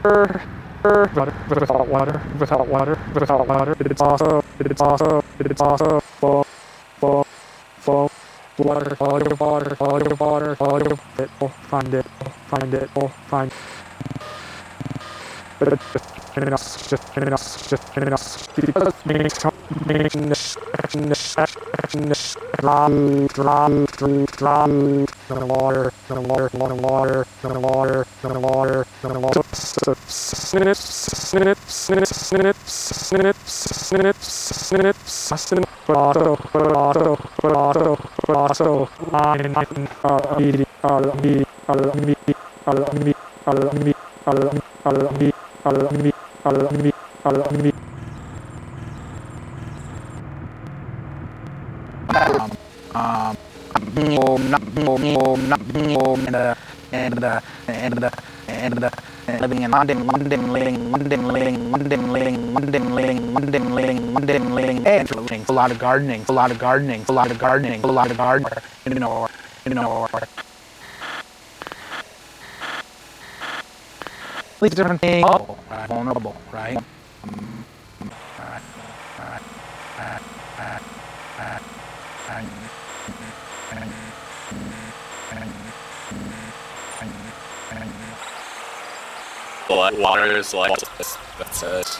Without water, it's also full water, find it, find but it's just living in London, and a lot of gardening, these different things, vulnerable, right? Water is like that's it.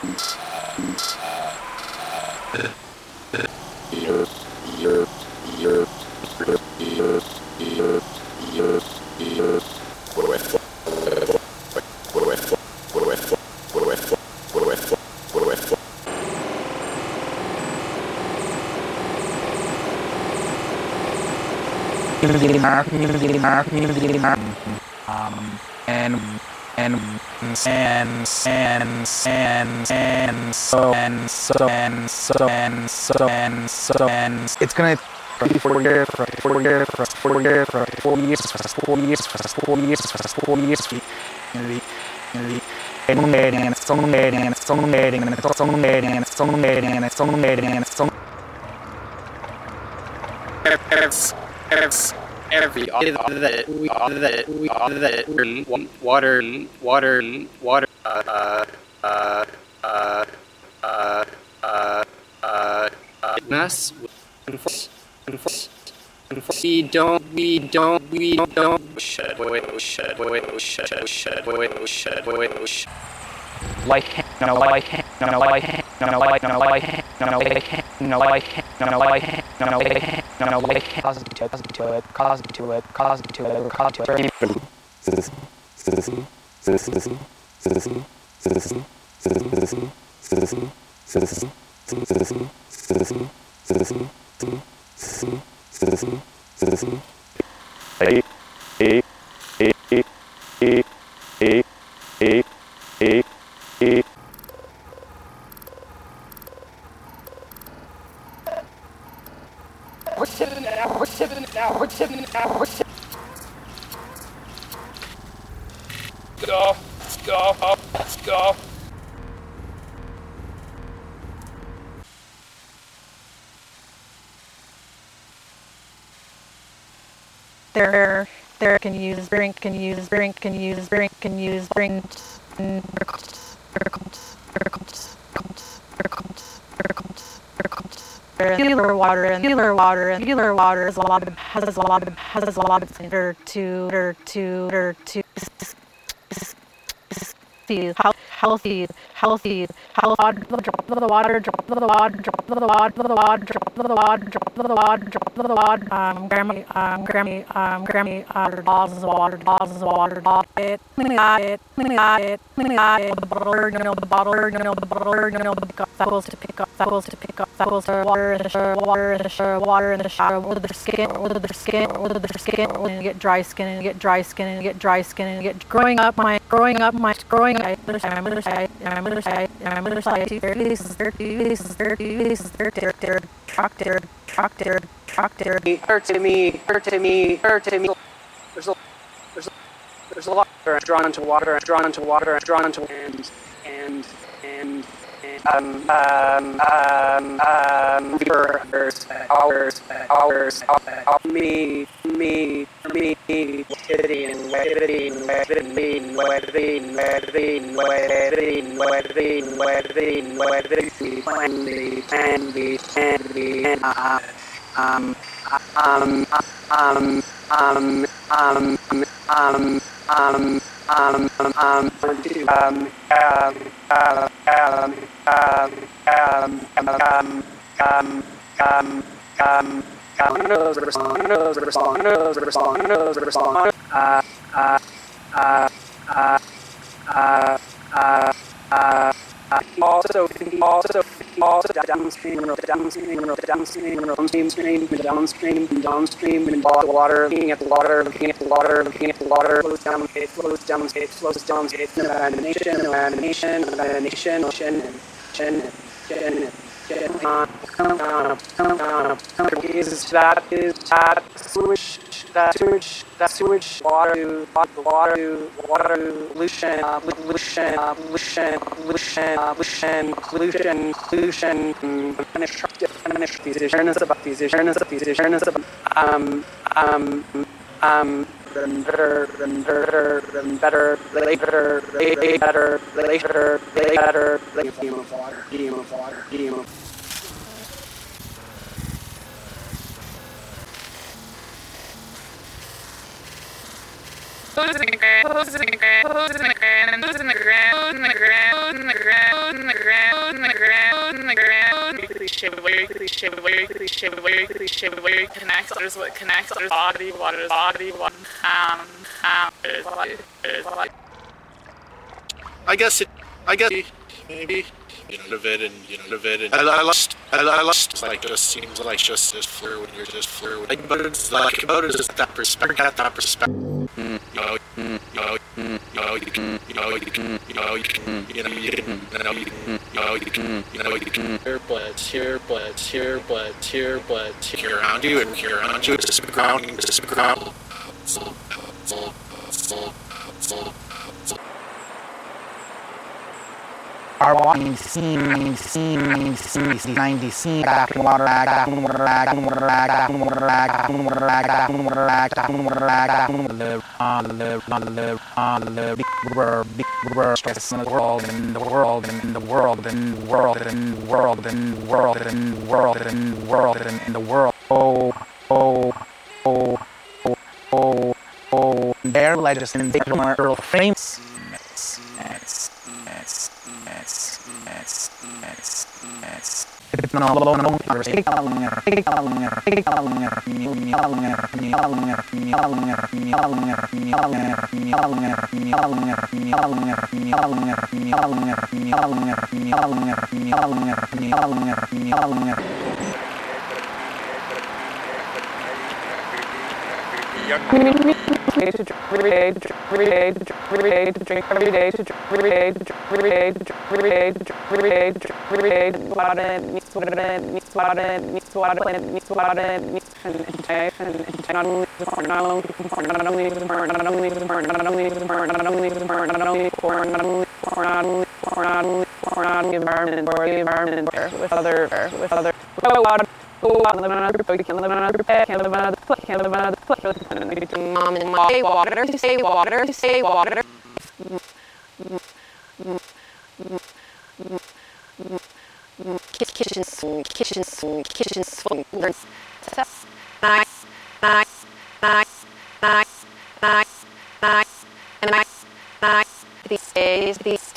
It's gonna be 4 years, Let's go. There can use drink, Healer water is a lot of healthy drop the water Grammy dolls is water it the bottle to pick up water in the shower with their skin and get dry skin growing up my tractor hurt to me there's a lot drawn into water and hours me Also downstream and water, looking at the water, flows down, animation, is that sewage water pollution connects others body water I guess maybe live it and I lost like just seems like just flirt when you're just flirt like but it's like about it is that perspective here around you it's just grounding Are walking scene, back water, stress in the world, their legislative frames. It's not alone. Mom and mom say water, kitchen these days,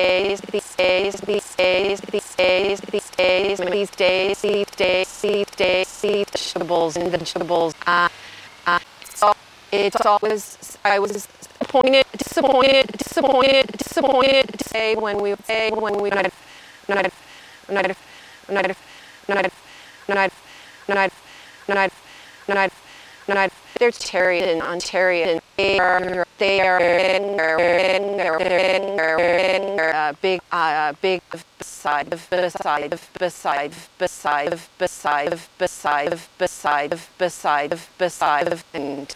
vegetables and vegetables. So it's always, I was disappointed to say when we there's Terry in Ontario. They are big beside and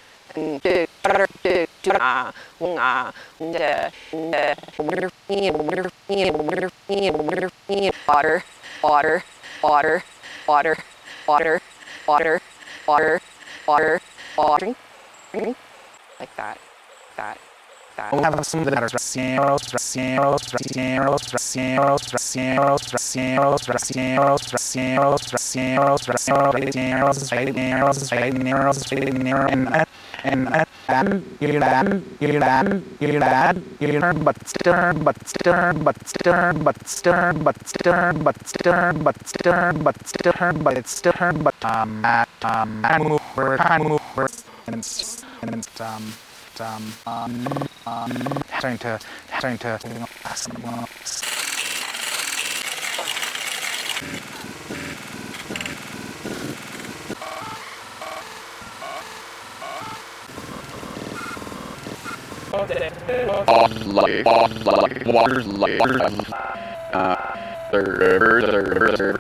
water, like that, that. We'll have some that are Racieros, Racieros, Racieros, Racieros, Racieros, Racieros, Racieros, Racieros, Racieros, Racieros, trying to the river,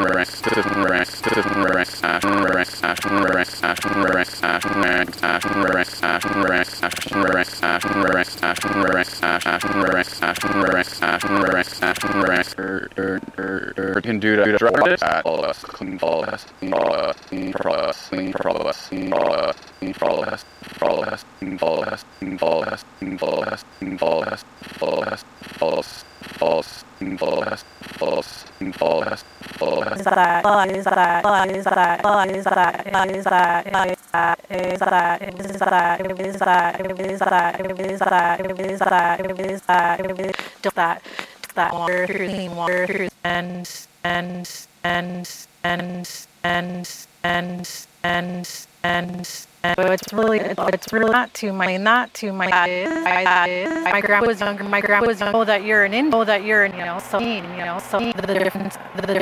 can do that. All us, clean, follow us, follow us, follow us, follow us, follow us, follow us, follow us, follow us, follow us, follow us, follow us, follow us, follow us, follow us, follow us, follow us, follow us, follow us. That water, clean water, and so it's really not to my grandpa was younger. My grandpa was young. That you're an Indian, so the difference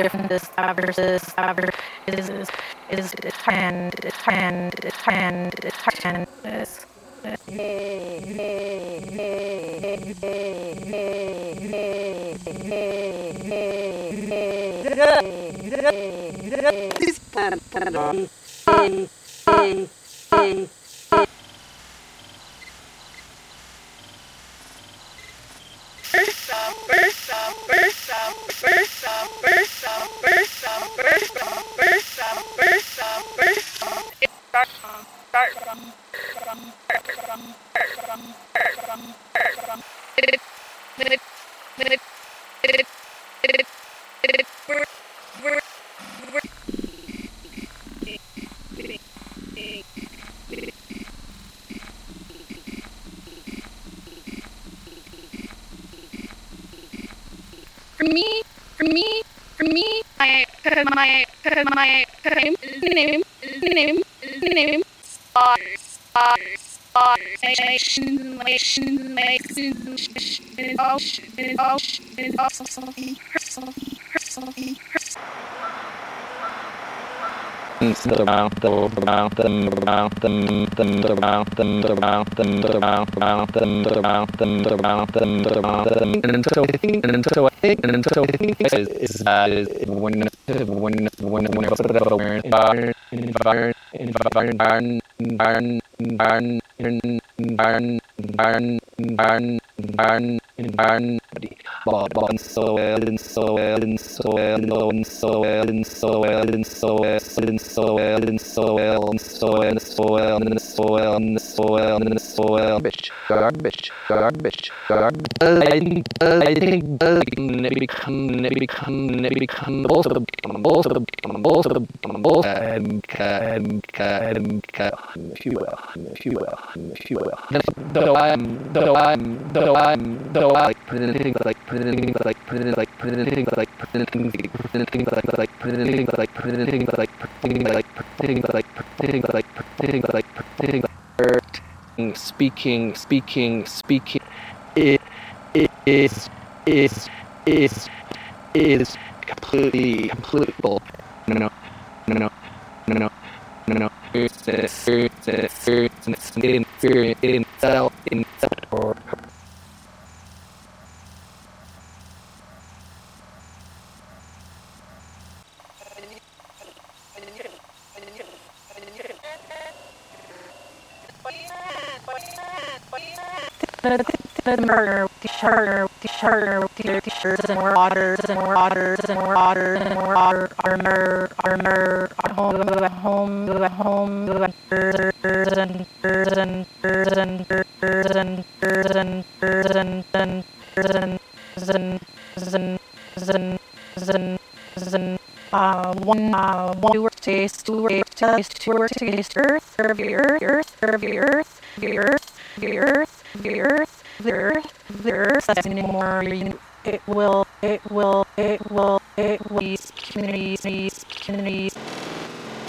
speaking is completely bull. No. and partner with each partner with each partner with each teachers and waters and waters and waters and water armor home one work taste, two work taste, earth, that's anymore. It will, communities,